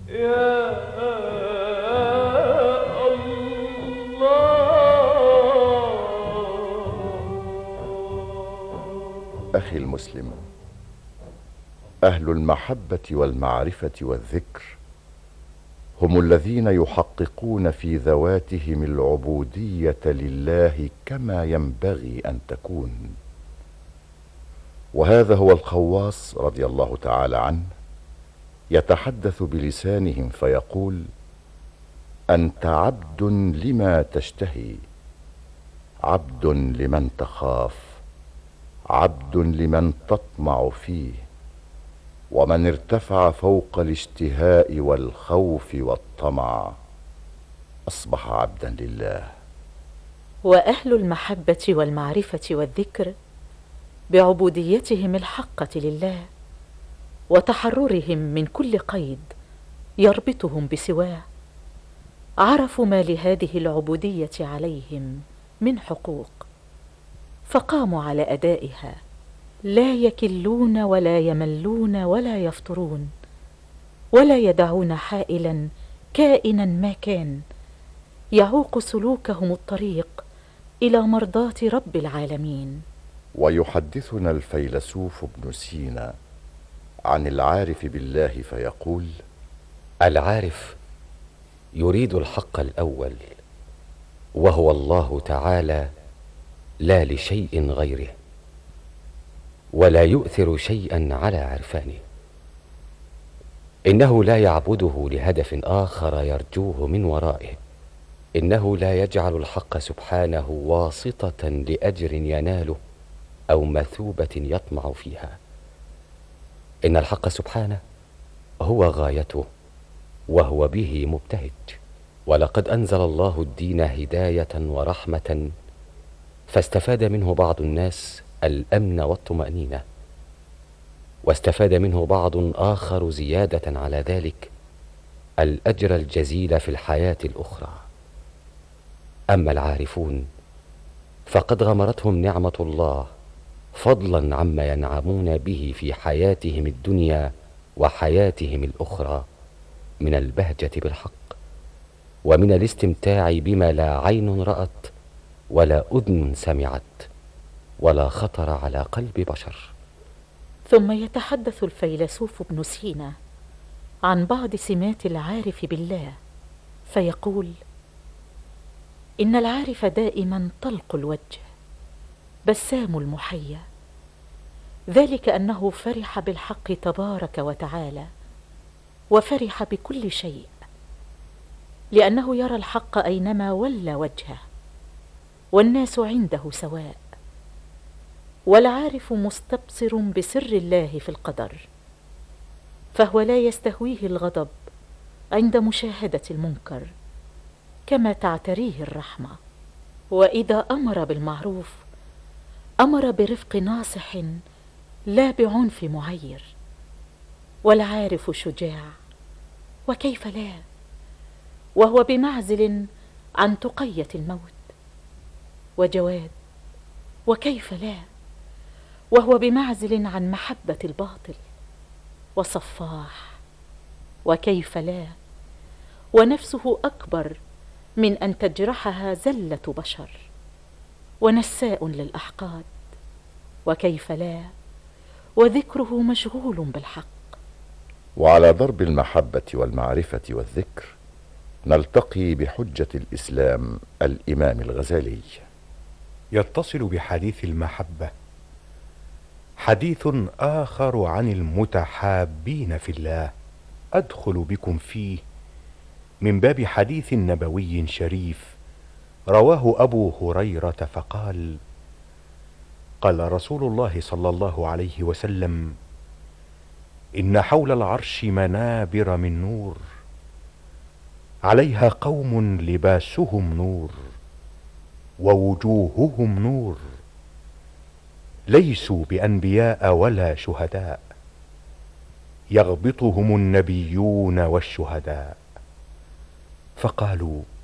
يا الله. أخي المسلم، أهل المحبة والمعرفة والذكر هم الذين يحققون في ذواتهم العبودية لله كما ينبغي أن تكون. وهذا هو الخواص رضي الله تعالى عنه يتحدث بلسانهم فيقول: أنت عبد لما تشتهي، عبد لمن تخاف، عبد لمن تطمع فيه، ومن ارتفع فوق الاشتهاء والخوف والطمع أصبح عبدا لله. وأهل المحبة والمعرفة والذكر بعبوديتهم الحقة لله وتحررهم من كل قيد يربطهم بسواه عرفوا ما لهذه العبودية عليهم من حقوق، فقاموا على أدائها، لا يكلون ولا يملون ولا يفترون، ولا يدعون حائلا كائنا ما كان يعوق سلوكهم الطريق إلى مرضاة رب العالمين. ويحدثنا الفيلسوف ابن سينا عن العارف بالله فيقول: العارف يريد الحق الأول وهو الله تعالى، لا لشيء غيره، ولا يؤثر شيئا على عرفانه. إنه لا يعبده لهدف آخر يرجوه من ورائه، إنه لا يجعل الحق سبحانه واسطة لأجر يناله أو مثوبة يطمع فيها. إن الحق سبحانه هو غايته وهو به مبتهج. ولقد أنزل الله الدين هداية ورحمة، فاستفاد منه بعض الناس الأمن والطمأنينة، واستفاد منه بعض آخر زيادة على ذلك الأجر الجزيل في الحياة الأخرى. أما العارفون فقد غمرتهم نعمة الله فضلا عما ينعمون به في حياتهم الدنيا وحياتهم الأخرى من البهجة بالحق، ومن الاستمتاع بما لا عين رأت ولا أذن سمعت ولا خطر على قلب بشر. ثم يتحدث الفيلسوف ابن سينا عن بعض سمات العارف بالله فيقول: إن العارف دائما طلق الوجه بسام المحيا، ذلك أنه فرح بالحق تبارك وتعالى، وفرح بكل شيء، لأنه يرى الحق أينما ولى وجهه، والناس عنده سواء. والعارف مستبصر بسر الله في القدر، فهو لا يستهويه الغضب عند مشاهدة المنكر كما تعتريه الرحمة. وإذا أمر بالمعروف أمر برفق ناصح لا بعنف معير. والعارف شجاع، وكيف لا، وهو بمعزل عن تقية الموت. وجواد، وكيف لا، وهو بمعزل عن محبة الباطل. وصفاح، وكيف لا، ونفسه أكبر من أن تجرحها زلة بشر. ونساء للأحقاد، وكيف لا، وذكره مشغول بالحق. وعلى ضرب المحبة والمعرفة والذكر نلتقي بحجة الإسلام الإمام الغزالي. يتصل بحديث المحبة حديث آخر عن المتحابين في الله، أدخل بكم فيه من باب حديث نبوي شريف رواه أبو هريرة فقال: قال رسول الله صلى الله عليه وسلم: إن حول العرش منابر من نور، عليها قوم لباسهم نور ووجوههم نور، ليسوا بأنبياء ولا شهداء، يغبطهم النبيون والشهداء. فقالوا: